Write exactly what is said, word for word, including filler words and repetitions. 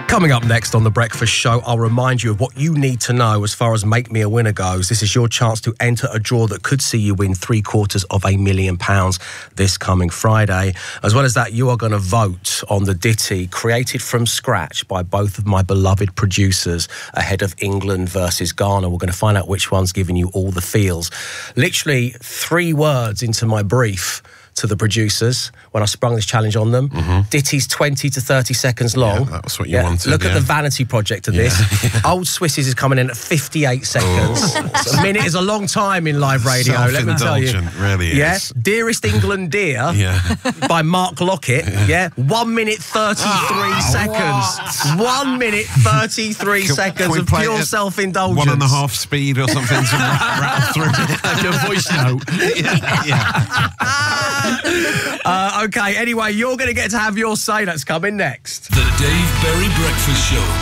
Coming up next on The Breakfast Show, I'll remind you of what you need to know as far as Make Me a Winner goes. This is your chance to enter a draw that could see you win three quarters of a million pounds this coming Friday. As well as that, you are going to vote on the ditty created from scratch by both of my beloved producers ahead of England versus Ghana. We're going to find out which one's giving you all the feels. Literally three words into my brief to the producers when I sprung this challenge on them. Mm-hmm. Ditty's twenty to thirty seconds long. Yeah, that's what you yeah. wanted. Look yeah. at the vanity project of yeah. this. Old Swisses is coming in at fifty-eight seconds. So a minute is a long time in live radio, let me tell you. Really is. Yeah. Dearest England Dear yeah. by Mark Lockett. Yeah. yeah. One minute thirty-three oh, seconds. What? One minute thirty-three can, seconds can of pure self-indulgence. One and a half speed or something to rattle through. Like a voice note. yeah. yeah. Uh, okay, anyway, you're going to get to have your say. That's coming next. The Dave Berry Breakfast Show.